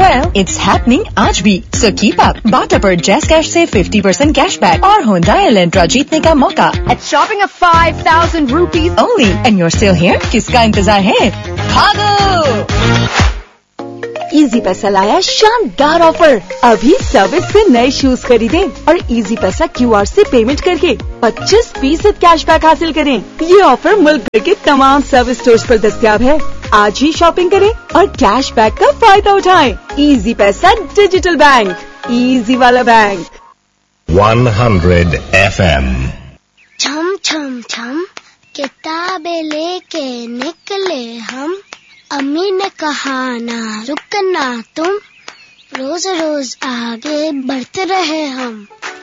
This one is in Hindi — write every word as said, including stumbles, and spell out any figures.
Well, it's happening आज भी. So keep up. बाटा पर Jazz Cash से fifty percent cashback और Hyundai Elantra जीतने का मौका. At shopping of five thousand rupees only. And you're still here? किसका इंतजार है? भागो! इजी पैसा लाया शानदार ऑफर. अभी सर्विस से नए शूज खरीदें और इजी पैसा क्यूआर से पेमेंट करके पच्चीस फीसद कैशबैक हासिल करें. ये ऑफर मुल्क भर के तमाम सर्विस स्टोर्स पर दस्तयाब है. आज ही शॉपिंग करें और कैशबैक का फायदा उठाएं. इजी पैसा डिजिटल बैंक, इजी वाला bank. one hundred F M. छम छम छम किताबें लेके निकले हम. अम्मी ने कहा ना रुकना तुम, रोज रोज आगे बढ़ते रहे हम.